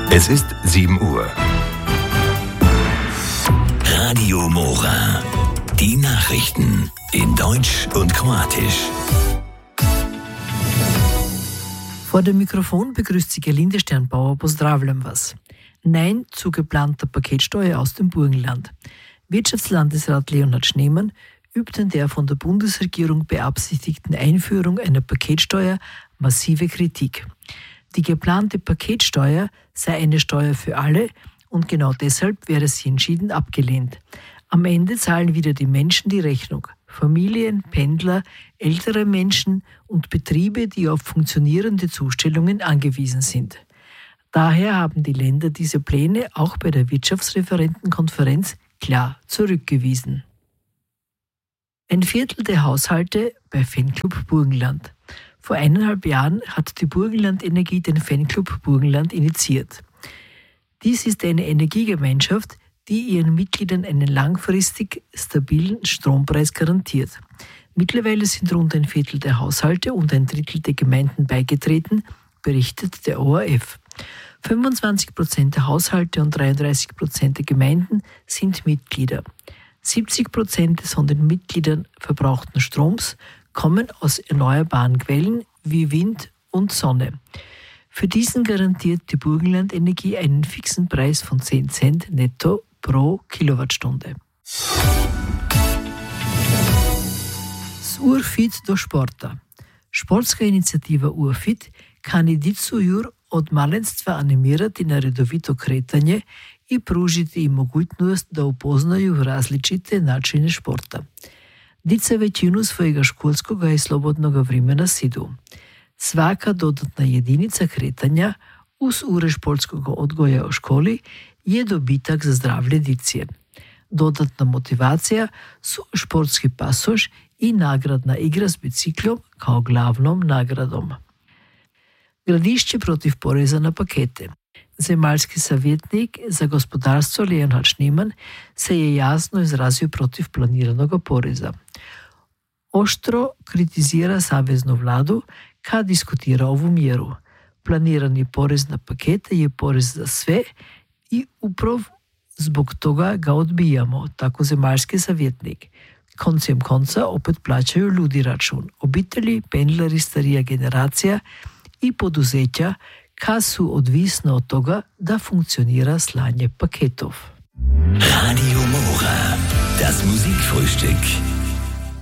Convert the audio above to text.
Es ist 7 Uhr. Radio Mora. Die Nachrichten in Deutsch und Kroatisch. Vor dem Mikrofon begrüßt sie Gerlinde Sternbauer. Pozdravljam vas. Nein zu geplanter Paketsteuer aus dem Burgenland. Wirtschaftslandesrat Leonhard Schneemann übt an der von der Bundesregierung beabsichtigten Einführung einer Paketsteuer massive Kritik. Die geplante Paketsteuer sei eine Steuer für alle und genau deshalb wäre sie entschieden abgelehnt. Am Ende zahlen wieder die Menschen die Rechnung. Familien, Pendler, ältere Menschen und Betriebe, die auf funktionierende Zustellungen angewiesen sind. Daher haben die Länder diese Pläne auch bei der Wirtschaftsreferentenkonferenz klar zurückgewiesen. Ein Viertel der Haushalte bei Fanclub Burgenland. Vor 1,5 Jahren hat die Burgenland Energie den Fanclub Burgenland initiiert. Dies ist eine Energiegemeinschaft, die ihren Mitgliedern einen langfristig stabilen Strompreis garantiert. Mittlerweile sind rund ein Viertel der Haushalte und ein Drittel der Gemeinden beigetreten, berichtet der ORF. 25% der Haushalte und 33% der Gemeinden sind Mitglieder. 70% des von den Mitgliedern verbrauchten Stroms kommen aus erneuerbaren Quellen wie Wind und Sonne. Für diesen garantiert die Burgenland Energie einen fixen Preis von 10 Cent netto pro Kilowattstunde. Urfit do Sporta. Sportska inicijativa Urfit kandidicuju od malenstva animirati na redovito kretanje i pružiti im mogućnost da upoznaju različite načine športa. Dica većinu svojega školskoga i slobodnoga vremena sidu. Svaka dodatna jedinica kretanja uz ure športskog odgoja u školi je dobitak za zdravlje dice. Dodatna motivacija su športski pasoš i nagradna igra s biciklom kao glavnom nagradom. Gradišće protiv poreza na pakete. Zemaljski savjetnik za gospodarstvo Leonhard Schneemann se je jasno izrazio protiv planiranog poreza. Oštro kritizira saveznu vladu kad diskutira ovu mjeru. Planirani porez na pakete je porez za sve i upravo zbog toga ga odbijamo, tako zemaljski savjetnik. Koncem konca opet plaćaju ljudi račun. Obitelji, pendleri, starija generacija i poduzeća kad su odvisna od toga da funkcionira slanje paketov. Radio Mora. Das Musikfrühstück.